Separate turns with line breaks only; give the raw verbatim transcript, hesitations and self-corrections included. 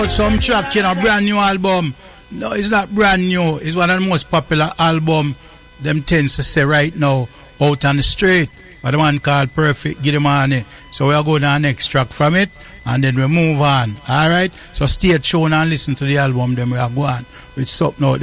Some track, you know, brand new album. No, it's not brand new. It's one of the most popular album them tends to say right now out on the street. But the one called Perfect Give the Money. So we'll go to our next track from it and then we move on. Alright? So stay tuned and listen to the album, then we'll go on with something out there.